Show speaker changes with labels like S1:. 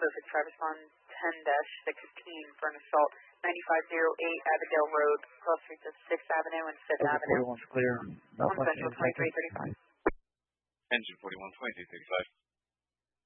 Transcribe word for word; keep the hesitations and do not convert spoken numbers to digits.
S1: Perfect. Try respond ten dash sixteen for an assault. ninety-five oh eight Abigail Road, cross streets of sixth Avenue and fifth Avenue.
S2: forty-one's clear.
S1: One Central twenty-three thirty-five.
S3: Engine forty-one, twenty-three thirty-five.